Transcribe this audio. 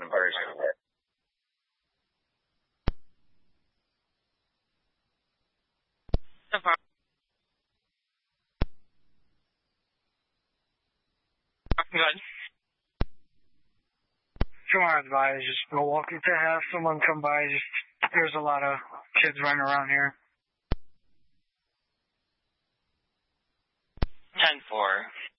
the birds come in. So far. Good. Come on by, just Milwaukee to have someone come by. Just there's a lot of kids running around here. 10-4.